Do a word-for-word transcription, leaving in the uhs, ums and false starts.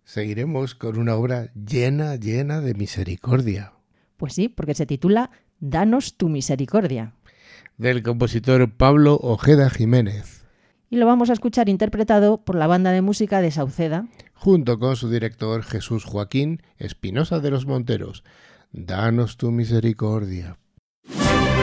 Seguiremos con una obra llena, llena de misericordia. Pues sí, porque se titula Danos tu misericordia. Del compositor Pablo Ojeda Jiménez. Y lo vamos a escuchar interpretado por la banda de música de Sauceda, junto con su director Jesús Joaquín Espinosa de los Monteros. Danos tu misericordia.